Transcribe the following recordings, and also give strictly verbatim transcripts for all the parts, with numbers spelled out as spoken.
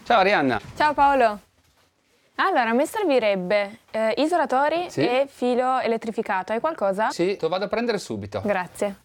Ciao Arianna. Ciao Paolo. Allora, a me servirebbe eh, isolatori Sì? e filo elettrificato. Hai qualcosa? Sì, lo vado a prendere subito. Grazie.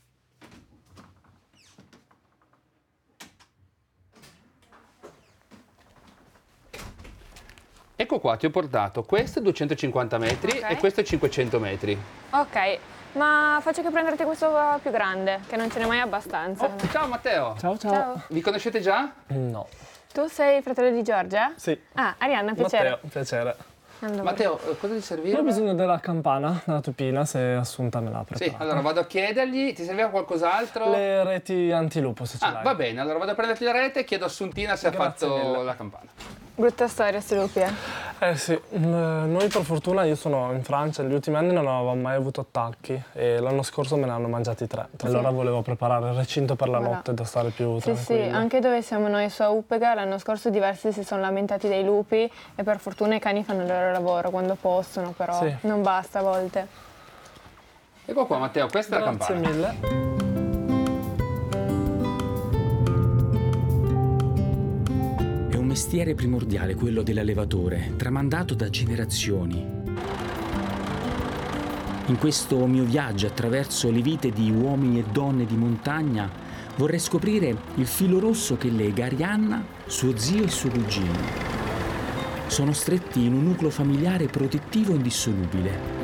Ecco qua, ti ho portato questo duecentocinquanta metri Ok. e questo cinquecento metri. Ok, ma faccio che prenderti questo più grande, che non ce n'è mai abbastanza. Oh, ciao Matteo. Ciao, ciao. Ciao. Vi conoscete già? No. Tu sei il fratello di Giorgia? Sì. Ah, Arianna, piacere. Matteo, piacere. Allora. Matteo, eh, cosa ti serviva? Io ho bisogno della campana, della tupina, se Assunta me l'ha Sì, preparata. allora vado a chiedergli, ti serviva qualcos'altro? Le reti antilupo, se ce Ah, l'hai. va bene, allora vado a prenderti la rete e chiedo a Assuntina se Grazie ha fatto mille. la campana. Brutta storia, sti lupi, eh. Eh sì, mm, noi per fortuna, io sono in Francia, negli ultimi anni non avevamo mai avuto attacchi e l'anno scorso me ne hanno mangiati tre. Allora volevo preparare il recinto per la Guarda. notte da stare più Sì, tranquilli. sì, anche dove siamo noi su Uppega, l'anno scorso diversi si sono lamentati dei lupi e per fortuna i cani fanno il loro lavoro quando possono, però Sì. non basta a volte. Ecco qua Matteo, questa è la Grazie campana. mille. È un mestiere primordiale quello dell'allevatore, tramandato da generazioni. In questo mio viaggio attraverso le vite di uomini e donne di montagna vorrei scoprire il filo rosso che lega Arianna, suo zio e suo cugino. Sono stretti in un nucleo familiare protettivo e indissolubile.